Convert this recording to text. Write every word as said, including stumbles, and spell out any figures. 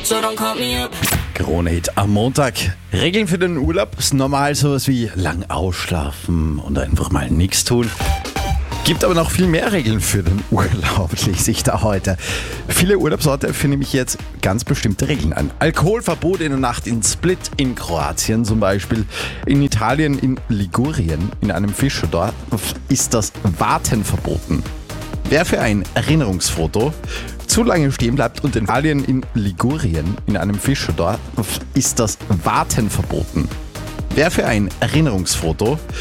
so don't call me up. Krone-Hit am Montag. Regeln für den Urlaub ist normal sowas wie lang ausschlafen und einfach mal nichts tun. Gibt aber noch viel mehr Regeln für den Urlaub, lese ich da heute. Viele Urlaubsorte führen nämlich jetzt ganz bestimmte Regeln an. Alkoholverbot in der Nacht in Split in Kroatien zum Beispiel. In Italien in Ligurien, in einem Fischerdorf, ist das Warten verboten. Wer für ein Erinnerungsfoto zu lange stehen bleibt und in Italien in Ligurien, in einem Fischerdorf, ist das Warten verboten. Wer für ein Erinnerungsfoto